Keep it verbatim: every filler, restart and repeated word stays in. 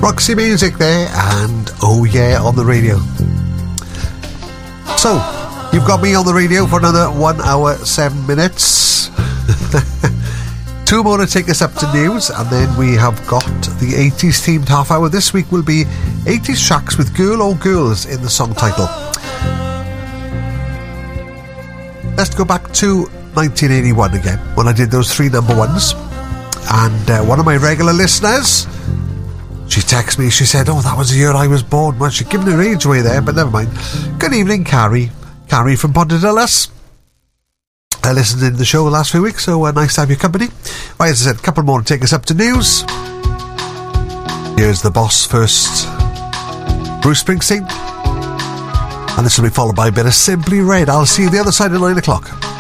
Roxy Music there, and Oh Yeah on the radio. So, you've got me on the radio for another one hour, seven minutes. Two more to take us up to news, and then we have got the eighties themed half hour. This week will be eighties tracks with Girl or Girls in the song title. Let's go back to nineteen eighty-one again, when I did those three number ones. And uh, one of my regular listeners, she texted me, she said, oh, that was the year I was born. Well, she'd given her age away there, but never mind. Good evening, Carrie. Carrie from Pontarddulais. I listened in the show the last few weeks, so uh, nice to have your company. Right, as I said, a couple more to take us up to news. Here's the boss first, Bruce Springsteen. And this will be followed by a bit of Simply Red. I'll see you the other side at nine o'clock.